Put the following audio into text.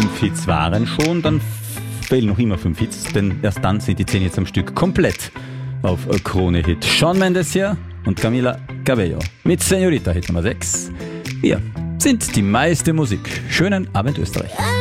5 Hits waren schon, dann fehlen noch immer 5 Hits, denn erst dann sind die 10 Hits am Stück komplett auf Krone-Hit. Shawn Mendes hier und Camila Cabello mit Señorita Hit Nummer 6. Wir sind die meiste Musik. Schönen Abend Österreich.